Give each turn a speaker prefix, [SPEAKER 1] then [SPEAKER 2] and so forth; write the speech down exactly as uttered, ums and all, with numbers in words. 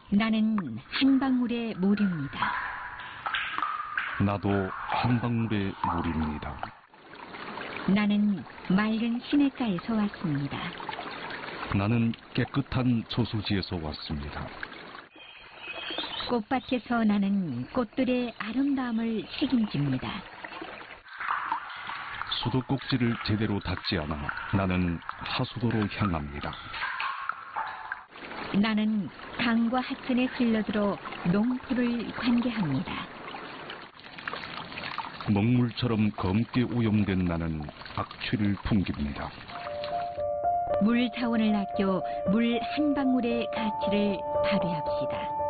[SPEAKER 1] 나는 한 방울의 물입니다.
[SPEAKER 2] 나도 한 방울의 물입니다.
[SPEAKER 1] 나는 맑은 시냇가에서 왔습니다.
[SPEAKER 2] 나는 깨끗한 저수지에서 왔습니다.
[SPEAKER 1] 꽃밭에서 나는 꽃들의 아름다움을 책임집니다.
[SPEAKER 2] 수도꼭지를 제대로 닫지 않아 나는 하수도로 향합니다.
[SPEAKER 1] 나는 강과 하천에 흘러들어 농토를 관계합니다.
[SPEAKER 2] 먹물처럼 검게 오염된 나는 악취를 풍깁니다.
[SPEAKER 1] 물 자원을 아껴 물 한 방울의 가치를 발휘합시다.